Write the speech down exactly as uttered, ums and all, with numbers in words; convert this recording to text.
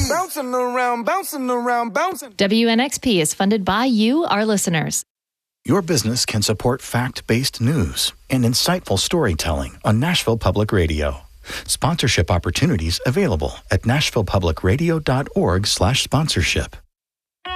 Bouncing around, bouncing around, bouncing. W N X P is funded by you, our listeners. Your business can support fact-based news and insightful storytelling on Nashville Public Radio. Sponsorship opportunities available at nashville public radio dot org slash sponsorship.